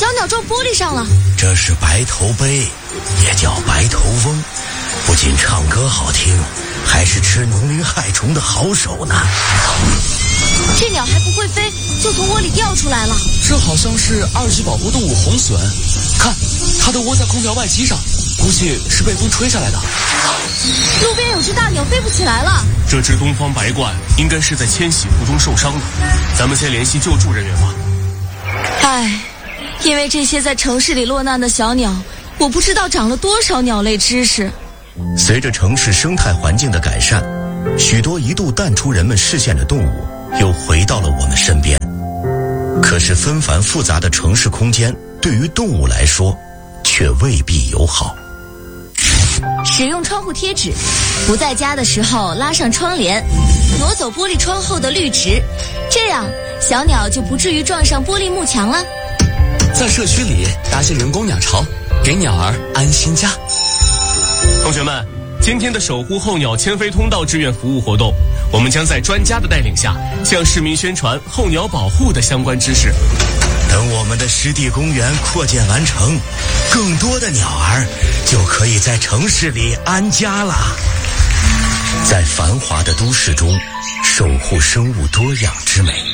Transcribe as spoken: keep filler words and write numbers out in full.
小鸟撞玻璃上了。 这是白头鹎，也叫白头翁，不仅唱歌好听，还是吃农林害虫的好手呢。 这鸟还不会飞，就从窝里掉出来了。 这好像是二级保护动物红隼，看，它都窝在空调外机上，估计是被风吹下来的。 路边有只大鸟飞不起来了。 这只东方白鹳应该是在迁徙途中受伤了，咱们先联系救助人员吧。 唉，因为这些在城市里落难的小鸟，我不知道长了多少鸟类知识。 随着城市生态环境的改善，许多一度淡出人们视线的动物又回到了我们身边。可是纷繁复杂的城市空间对于动物来说却未必友好。 使用窗户贴纸，不在家的时候拉上窗帘，挪走玻璃窗后的绿植，这样小鸟就不至于撞上玻璃幕墙了。 在社区里搭些人工鸟巢，给鸟儿安心家。 同学们，今天的守护候鸟迁飞通道志愿服务活动，我们将在专家的带领下向市民宣传候鸟保护的相关知识。 等我们的湿地公园扩建完成，更多的鸟儿就可以在城市里安家了。在繁华的都市中，守护生物多样之美。